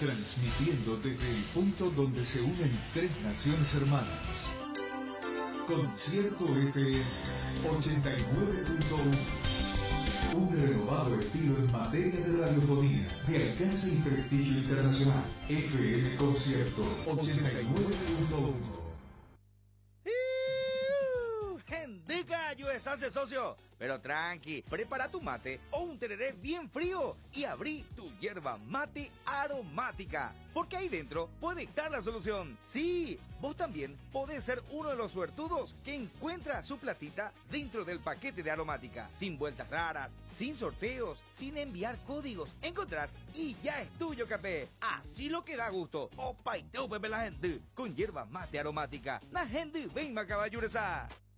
transmitiendo desde el punto donde se unen tres naciones hermanas. Concierto FM 89.1. Un renovado estilo en materia de radiofonía, de alcance y prestigio internacional. FM Concierto 89.1. ¡Gendica! ¡Yo hace socio! Pero tranqui, prepara tu mate o un tereré bien frío y abrí tu yerba mate aromática. Porque ahí dentro puede estar la solución. Sí, vos también podés ser uno de los suertudos que encuentra su platita dentro del paquete de aromática. Sin vueltas raras, sin sorteos, sin enviar códigos. Encontrás y ya es tuyo, capé. Así lo que da gusto. Opa y teu, pepe la gente. Con yerba mate aromática. La gente ven, caballuresa.